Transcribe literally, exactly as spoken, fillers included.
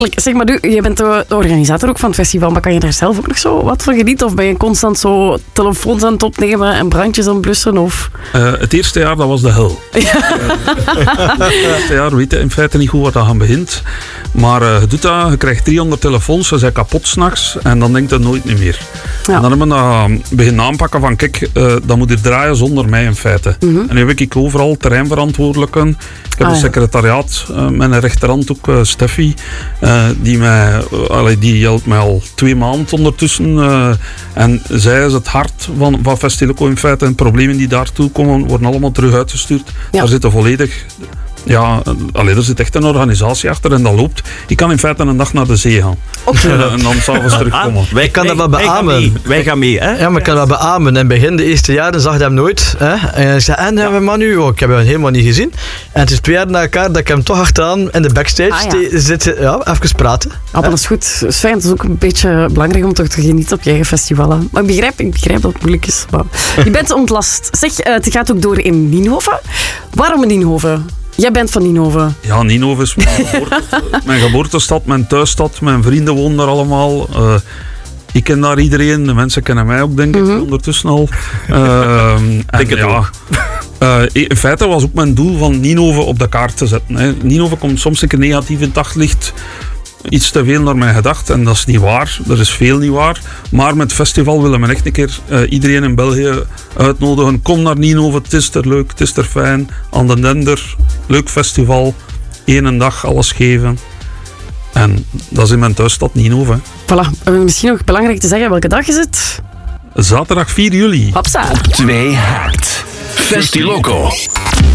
Zeg maar, je bent de organisator ook van het festival, maar kan je er zelf ook nog zo wat van genieten? Of ben je constant zo telefoons aan het opnemen en brandjes aan het blussen? Of? Uh, het eerste jaar, dat was de hel. Ja. Uh, het eerste jaar weet je in feite niet goed wat dat aan begint. Maar uh, je doet dat, je krijgt driehonderd telefoons, ze zijn kapot s'nachts en dan denkt je nooit niet meer. Ja. En dan hebben we dat beginnen aanpakken van, kijk, uh, dat moet hier draaien zonder mij in feite. Mm-hmm. En nu heb ik overal terreinverantwoordelijken. Ik heb ah, een ja. secretariaat, uh, mijn rechterhand ook, uh, Steffi, uh, die, mij, uh, allee, die helpt mij al twee maanden ondertussen. Uh, en zij is het hart van, van Festiloco in feite. En problemen die daartoe komen, worden allemaal terug uitgestuurd. Ja. Daar zitten volledig... Ja, allee, er zit echt een organisatie achter en dat loopt. Ik kan in feite een dag naar de zee gaan. Okay. Uh, en dan s'avonds terugkomen. Wij kan dat wel beamen. Wij gaan mee, wij gaan mee hè? Ja, maar ik kan dat beamen. In het begin, de eerste jaren, zag ik hem nooit. Hè? En ik zei, en hebben we Manu? Oh, ik heb hem helemaal niet gezien. En het is twee jaar na elkaar dat ik hem toch achteraan in de backstage ah, ja. zit. Ja, even praten. Ah, dat is goed. Dat is fijn. Het is ook een beetje belangrijk om toch te genieten op je eigen festival. Hè? Maar ik begrijp, ik begrijp dat het moeilijk is. Maar je bent ontlast. Zeg, het gaat ook door in Nienhoven. Waarom in Nienhoven? Jij bent van Nienhoven. Ja, Nienhoven is mijn, geboorte, mijn geboortestad, mijn thuisstad. Mijn vrienden wonen daar allemaal. Uh, ik ken daar iedereen. De mensen kennen mij ook, denk ik, mm-hmm. ondertussen al. Uh, en, ja, uh, in feite was ook mijn doel van Nienhoven op de kaart te zetten. Hè. Nienhoven komt soms een keer negatief in het daglicht. Iets te veel naar mij gedacht en dat is niet waar. Er is veel niet waar. Maar met het festival willen we echt een keer uh, iedereen in België uitnodigen. Kom naar Nienhoven, het is er leuk, het is er fijn. Aan de Dender, leuk festival. Eén dag alles geven. En dat is in mijn thuisstad Nienhoven. Voilà. Misschien nog belangrijk te zeggen, welke dag is het? Zaterdag vier juli. Hopsa. Twee Hart. Festiloco.